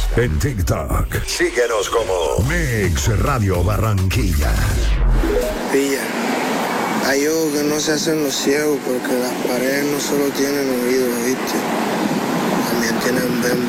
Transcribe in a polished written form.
en TikTok. Síguenos como Mix Radio Barranquilla. Pilla, hay ojos que no se hacen los ciegos porque las paredes no solo tienen oídos, ¿viste? También tienen bembo.